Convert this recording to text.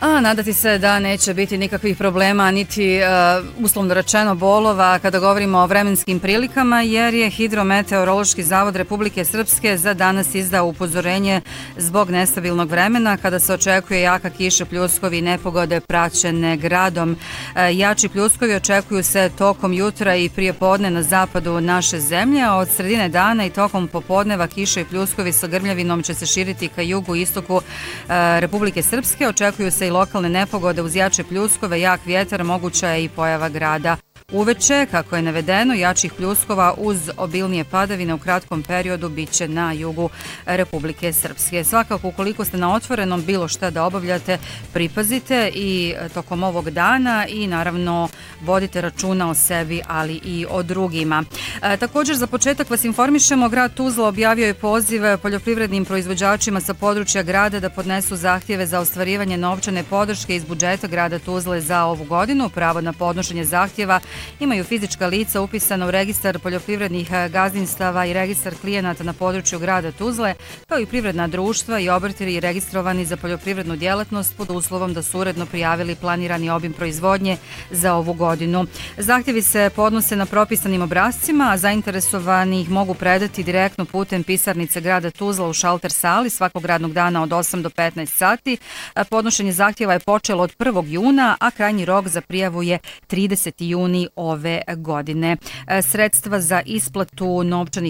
A nadati se da neće biti nikakvih problema, niti uslovno rečeno bolova kada govorimo o vremenskim prilikama, jer je Hidrometeorološki zavod Republike Srpske za danas izdao upozorenje zbog nestabilnog vremena kada se očekuje jaka kiša, pljuskovi i nepogode praćene gradom. Jači pljuskovi očekuju se tokom jutra i prije podne na zapadu naše zemlje, a od sredine dana i tokom popodneva kiša i pljuskovi sa grmljavinom će se širiti ka jugu i istoku Republike Srpske. Očekuju se i lokalne nepogode uz jače pljuskove, jak vjetar, moguća je i pojava grada. Uveče, kako je navedeno, jačih pljuskova uz obilnije padavine u kratkom periodu bit će na jugu Republike Srpske. Svakako, ukoliko ste na otvorenom bilo šta da obavljate, pripazite i tokom ovog dana i naravno vodite računa o sebi, ali i o drugima. Također, za početak vas informišemo, grad Tuzla objavio je poziv poljoprivrednim proizvođačima sa područja grada da podnesu zahtjeve za ostvarivanje novčane podrške iz budžeta grada Tuzle za ovu godinu. Pravo na podnošenje zahtjeva imaju fizička lica upisana u registar poljoprivrednih gazdinstava i registar klijenata na području grada Tuzle, kao i privredna društva i obrti registrovani za poljoprivrednu djelatnost pod uslovom da su uredno prijavili planirani obim proizvodnje za ovu godinu. Zahtjevi se podnose na propisanim obrascima, a zainteresovani ih mogu predati direktno putem pisarnice grada Tuzla u šalter sali svakog radnog dana od 8 do 15 sati. Podnošenje zahtjeva je počelo od 1. juna, a krajnji rok za prijavu je 30. juni ove godine. Sredstva za isplatu novčanih